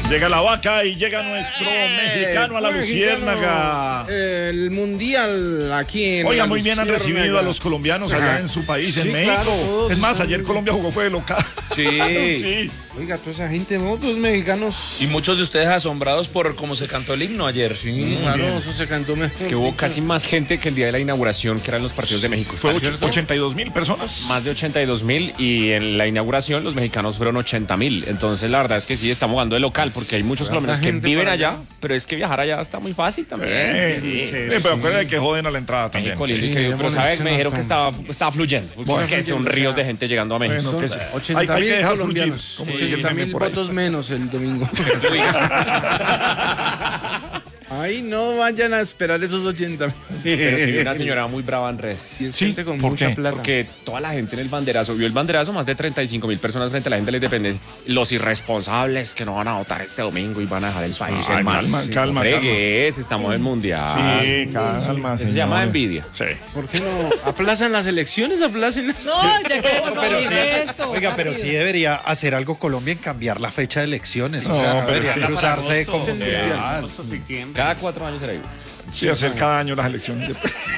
Llega la vaca y llega nuestro mexicano a la Luciérnaga. El mundial aquí en Oiga, la muy bien han Luciérnaga. recibido a los colombianos allá en su país, Sí, en México. claro, es más, todos ayer Colombia jugó fue de local. Sí. Sí. Oiga, toda esa gente, ¿no? Los mexicanos. Y muchos de ustedes asombrados por cómo se cantó el himno ayer. Sí, claro, eso se cantó mejor. Es que hubo casi más gente que el día de la inauguración, que eran los partidos de México. Fue ¿Está cierto? 82,000 personas. Más de 82,000 y en la inauguración los mexicanos fueron 80,000. Entonces la verdad es que sí, estamos jugando de local porque hay muchos colombianos que gente viven para allá, pero es que viajar allá está muy fácil también. Pero acuérdate que joden a la entrada también. México lindo y Sí, querido, pero démosle ¿sabes? Me dijeron que estaba fluyendo. Bueno, que son ríos de gente llegando a México. Bueno, que sí. 80 hay que mil dejar colombianos. fluir, como dice el 80 meme mil por ahí. votos menos el domingo. Ay, no vayan a esperar esos 80 mil. Pero sí vi una señora muy brava en redes. Y es Sí, gente con ¿por mucha qué? plata. Porque toda la gente en el banderazo, vio el banderazo, más de 35,000 personas frente a la gente les depende. Los irresponsables que no van a votar este domingo y van a dejar el país Ay, en mal. calma, calma, Fregues, estamos en mundial. Sí, calma, Eso se llama señores. envidia. Sí. ¿Por qué no? ¿Aplazan las elecciones? ¿Aplacen las... No, ya queremos Pero oír sí, esto. oiga, pero sí debería hacer algo Colombia en cambiar la fecha de elecciones. No, o sea, no pero debería es que cruzarse como mundial. Cada 4 años será igual. Sí, hacer cada año las elecciones.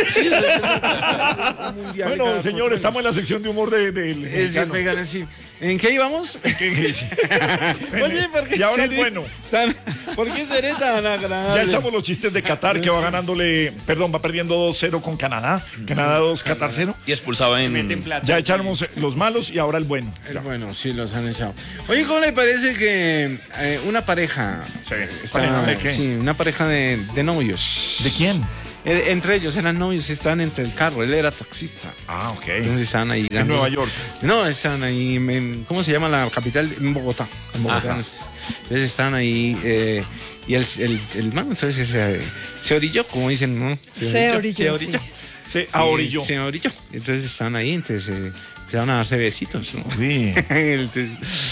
mundial Bueno, cada señor, cuatro estamos en la sección de humor del mexicano. Oigan, así. ¿En qué íbamos? Oye, ¿por qué Y ahora el seré bueno. ¿Por qué seré tan agradable? Ya echamos los chistes de Qatar, que va ganándole, perdón, va perdiendo 2-0 con Canadá. Canadá 2, Qatar 0. Y expulsado en... Ya echamos los malos y ahora el bueno. Bueno, sí, los han echado. Oye, ¿cómo le parece que una pareja... Sí. está- ¿Pareja de qué? Sí, una pareja de novios. ¿De quién? Entre ellos eran novios, estaban entre el carro, él era taxista. Ah, ok. Entonces estaban ahí. En Nueva York. No, estaban ahí, ¿cómo se llama la capital? En Bogotá. En Bogotá. Ajá. Entonces estaban ahí y el man entonces se orilló, como dicen, ¿no? Se orilló, sí. Se ahorilló. Se orilló. Entonces estaban ahí, entonces empezaron a darse besitos, ¿no? Sí. Entonces,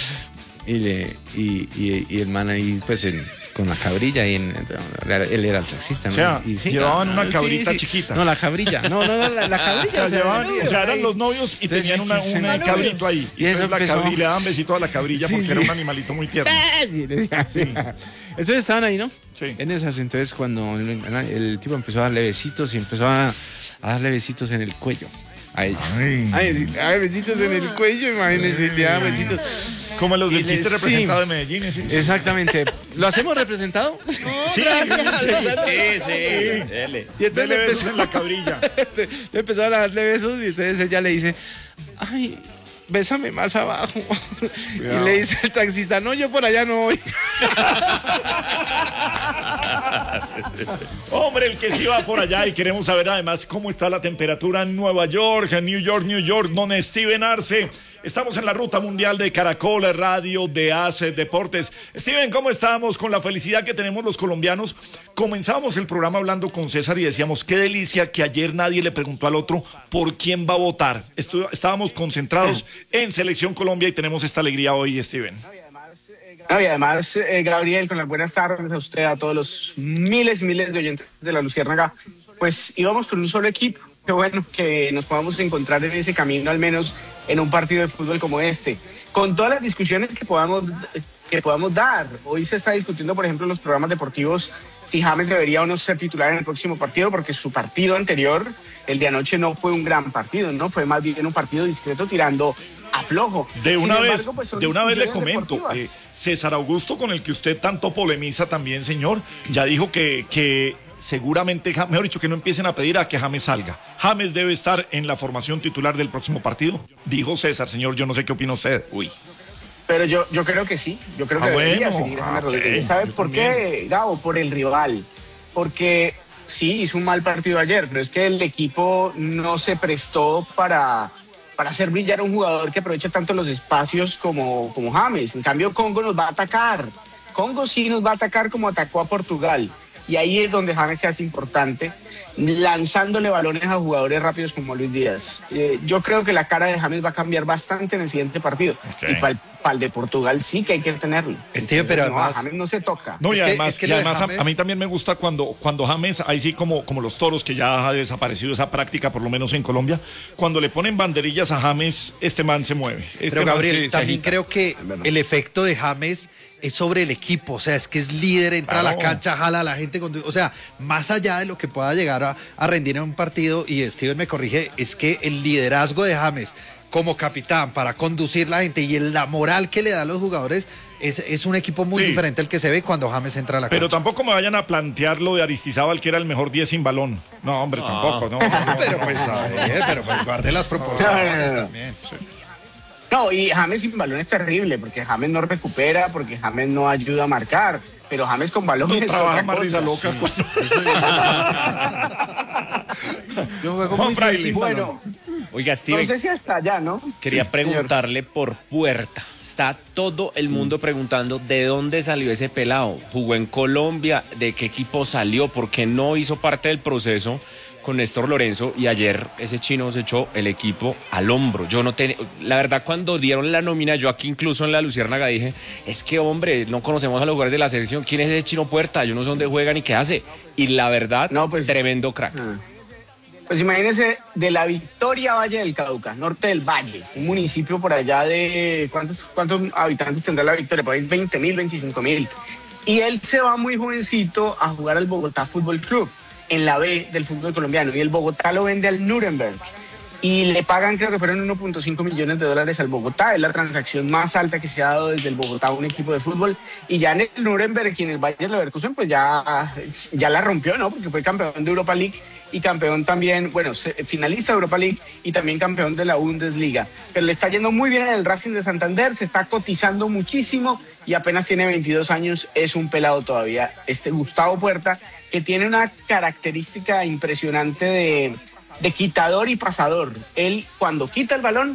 y el man ahí, pues, con la cabrilla, él era el taxista. O sea, ¿no? Y sí, llevaban una sí, cabrita sí. chiquita. No, la cabrilla. No, la cabrilla. O sea, llevaban, sí, o sea, eran ahí. los novios y Entonces, tenían un sí, cabrito ahí. Y Y eso entonces empezó. le daban besito a la cabrilla Sí, porque sí. era un animalito muy tierno. Sí, le decía así. Entonces estaban ahí, ¿no? Sí. En esas, entonces cuando el tipo empezó a darle besitos y empezó a darle besitos en el cuello a ella. Ay. Sí, le daba besitos en el cuello, imagínense, le daba besitos. Como los del Y chiste sí. representado de Medellín. Sí. Exactamente. ¿Lo hacemos representado? Sí, Sí, sí. Y entonces Dele le besos empezó, en la cabrilla. le empezaron a darle besos y entonces ella le dice, ay, bésame más abajo. Y le dice el taxista, no, yo por allá no voy. Hombre, el que sí va por allá y queremos saber además cómo está la temperatura en Nueva York, en New York, donde Steven Arce. Estamos en la ruta mundial de Caracol Radio de ACE Deportes. Steven, ¿cómo estamos? Con la felicidad que tenemos los colombianos. Comenzamos el programa hablando con César y decíamos, qué delicia que ayer nadie le preguntó al otro por quién va a votar. Estábamos concentrados en Selección Colombia y tenemos esta alegría hoy, Steven. No, y además, Gabriel, con las buenas tardes a usted, a todos los miles y miles de oyentes de la Luciérnaga, pues íbamos con un solo equipo. Qué bueno que nos podamos encontrar en ese camino, al menos en un partido de fútbol como este, con todas las discusiones que podamos dar. Hoy se está discutiendo, por ejemplo, en los programas deportivos, si James debería o no ser titular en el próximo partido, porque su partido anterior, el de anoche, no fue un gran partido, ¿no? Fue más bien un partido discreto tirando a flojo. De una Sin vez, embargo, pues, son le discusiones comento, deportivas. César Augusto, con el que usted tanto polemiza también, señor, ya dijo que seguramente, mejor dicho, que no empiecen a pedir a que James salga. James debe estar en la formación titular del próximo partido. Dijo César, señor, yo no sé qué opina usted. Uy. Pero yo creo que sí, yo creo que debería seguir James Rodríguez. ¿Sabe por qué, Gabo? Por el rival. Porque sí, hizo un mal partido ayer, pero es que el equipo no se prestó para hacer brillar a un jugador que aprovecha tanto los espacios como James. En cambio, Congo nos va a atacar. Congo sí nos va a atacar como atacó a Portugal. Y ahí es donde James se hace importante, lanzándole balones a jugadores rápidos como Luis Díaz. Yo creo que la cara de James va a cambiar bastante en el siguiente partido. Okay. Y para para el de Portugal sí que hay que tenerlo. Steven, pero no, además... a James no se toca. No, y además, lo de a mí también me gusta cuando James, ahí sí como los toros, que ya ha desaparecido esa práctica, por lo menos en Colombia, cuando le ponen banderillas a James, este man se mueve. Pero Gabriel, también creo que el efecto de James es sobre el equipo, o sea, es que es líder, entra a la cancha, jala a la gente, o sea, más allá de lo que pueda llegar a rendir en un partido, y Steven me corrige, es que el liderazgo de James como capitán para conducir la gente y la moral que le da a los jugadores es un equipo muy diferente al que se ve cuando James entra a la cancha. Pero tampoco me vayan a plantear lo de Aristizábal, que era el mejor 10 sin balón. No, hombre, tampoco, ¿no? Pero pues, a ver, guarde las proporciones también. Sí. No, y James sin balón es terrible, porque James no recupera, porque James no ayuda a marcar, pero James con balón No es trabaja otra más risa cosa. loca. Yo juego Juan muy Fraile. bien sin Bueno, Oiga, no Steven, sé si hasta allá, ¿no? quería Sí, preguntarle por Puerta. Está todo el mundo preguntando de dónde salió ese pelado. ¿Jugó en Colombia? ¿De qué equipo salió? ¿Por qué no hizo parte del proceso con Néstor Lorenzo? Y ayer ese chino se echó el equipo al hombro. Yo no tenía... La verdad, cuando dieron la nómina, yo aquí incluso en la Luciérnaga dije, es que, hombre, no conocemos a los jugadores de la selección. ¿Quién es ese chino Puerta? Yo no sé dónde juega ni qué hace. Y la verdad, No, pues- tremendo crack. Pues imagínense, de la Victoria Valle del Cauca, norte del Valle, un municipio por allá de... ¿Cuántos habitantes tendrá la Victoria? Por ahí 20.000, 25.000. Y él se va muy jovencito a jugar al Bogotá Fútbol Club, en la B del fútbol colombiano. Y el Bogotá lo vende al Nuremberg. Y le pagan, creo que fueron 1.5 millones de dólares al Bogotá. Es la transacción más alta que se ha dado desde el Bogotá a un equipo de fútbol. Y ya en el Nuremberg y en el Bayer Leverkusen, pues ya la rompió, ¿no? Porque fue campeón de Europa League y campeón también, bueno, finalista de Europa League y también campeón de la Bundesliga. Pero le está yendo muy bien en el Racing de Santander, se está cotizando muchísimo y apenas tiene 22 años, es un pelado todavía. Gustavo Puerta, que tiene una característica impresionante de quitador y pasador. Él, cuando quita el balón,